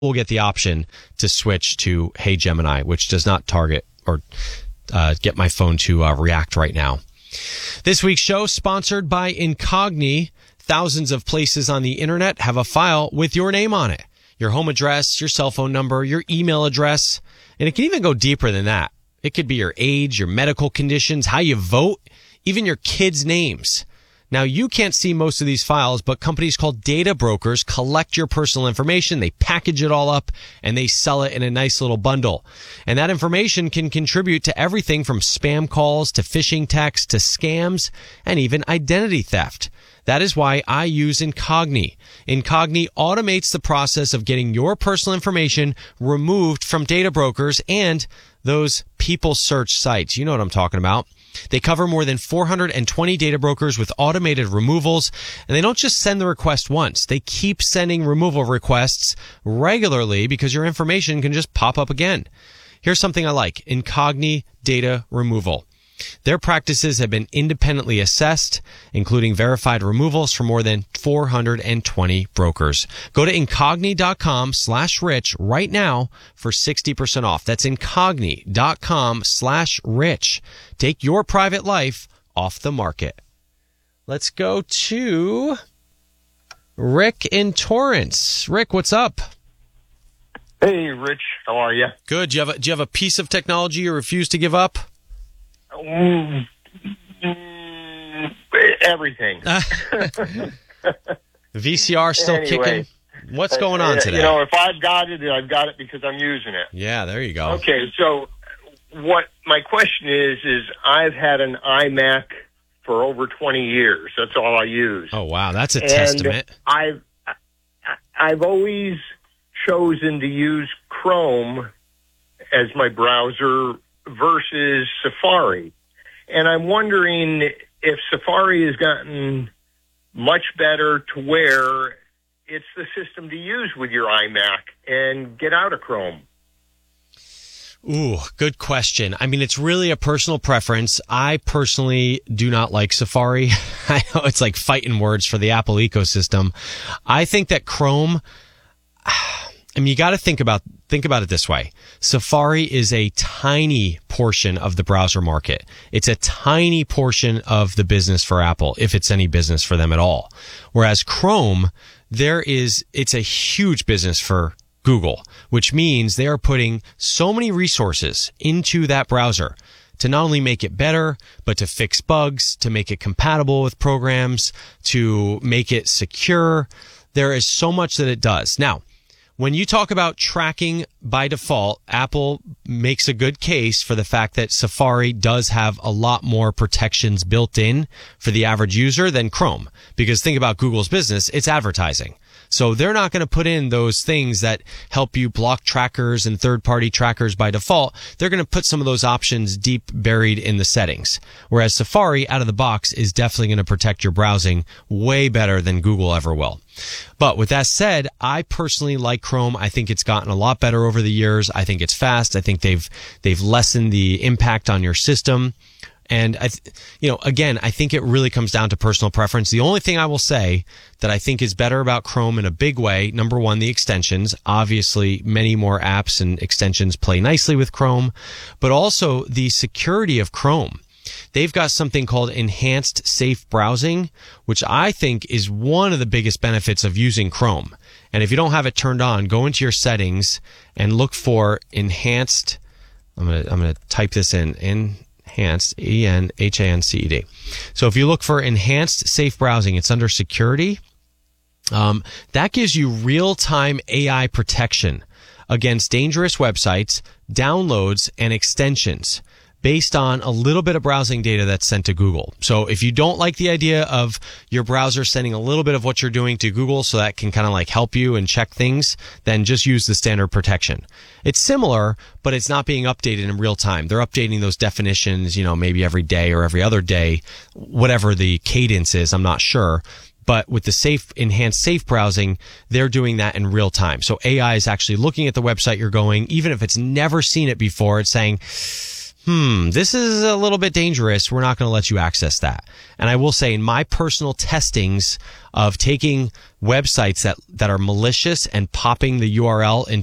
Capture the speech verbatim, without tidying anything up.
will get the option to switch to Hey Gemini, which does not target or uh, get my phone to uh, react right now. This week's show sponsored by Incogni. Thousands of places on the internet have a file with your name on it. Your home address, your cell phone number, your email address, and it can even go deeper than that. It could be your age, your medical conditions, how you vote, even your kids' names. Now, you can't see most of these files, but companies called data brokers collect your personal information, they package it all up, and they sell it in a nice little bundle. And that information can contribute to everything from spam calls to phishing texts to scams and even identity theft. That is why I use Incogni. Incogni automates the process of getting your personal information removed from data brokers and those people search sites. You know what I'm talking about. They cover more than four hundred twenty data brokers with automated removals, and they don't just send the request once. They keep sending removal requests regularly because your information can just pop up again. Here's something I like. Incogni Data Removal. Their practices have been independently assessed, including verified removals for more than four hundred twenty brokers. Go to incogni.com slash rich right now for sixty percent off. That's incogni.com slash rich. Take your private life off the market. Let's go to Rick in Torrance. Rick, what's up? Hey, Rich. How are you? Good. Do you have a, do you have a piece of technology you refuse to give up? Mm, mm, everything. V C R still anyway, kicking? What's going on uh, today? You know, if I've got it, I've got it because I'm using it. Yeah, there you go. Okay, so what my question is, is I've had an iMac for over twenty years. That's all I use. Oh, wow. That's a and testament. I've, I've always chosen to use Chrome as my browser versus Safari. And I'm wondering if Safari has gotten much better to where it's the system to use with your iMac and get out of Chrome. Ooh, good question. I mean, it's really a personal preference. I personally do not like Safari. I know it's like fighting words for the Apple ecosystem. I think that Chrome, I mean, you got to think about think about it this way. Safari is a tiny portion of the browser market. It's a tiny portion of the business for Apple, if it's any business for them at all. Whereas Chrome, there is it's a huge business for Google, which means they are putting so many resources into that browser to not only make it better, but to fix bugs, to make it compatible with programs, to make it secure. There is so much that it does. Now, when you talk about tracking by default, Apple makes a good case for the fact that Safari does have a lot more protections built in for the average user than Chrome. Because think about Google's business, it's advertising. So they're not going to put in those things that help you block trackers and third-party trackers by default. They're going to put some of those options deep buried in the settings. Whereas Safari, out of the box, is definitely going to protect your browsing way better than Google ever will. But with that said, I personally like Chrome. I think it's gotten a lot better over the years. I think it's fast. I think they've they've lessened the impact on your system. And, I, th- you know, again, I think it really comes down to personal preference. The only thing I will say that I think is better about Chrome in a big way, number one, the extensions. Obviously, many more apps and extensions play nicely with Chrome, but also the security of Chrome. They've got something called Enhanced Safe Browsing, which I think is one of the biggest benefits of using Chrome. And if you don't have it turned on, go into your settings and look for Enhanced. I'm going to I'm going to type this in. in Enhanced, E N H A N C E D. So if you look for Enhanced Safe Browsing, it's under Security. Um, that gives you real-time A I protection against dangerous websites, downloads, and extensions based on a little bit of browsing data that's sent to Google. So if you don't like the idea of your browser sending a little bit of what you're doing to Google so that can kind of like help you and check things, then just use the standard protection. It's similar, but it's not being updated in real time. They're updating those definitions, you know, maybe every day or every other day, whatever the cadence is, I'm not sure. But with the safe, enhanced safe browsing, they're doing that in real time. So A I is actually looking at the website you're going, even if it's never seen it before, it's saying, hmm, this is a little bit dangerous. We're not going to let you access that. And I will say in my personal testings of taking websites that, that are malicious and popping the U R L in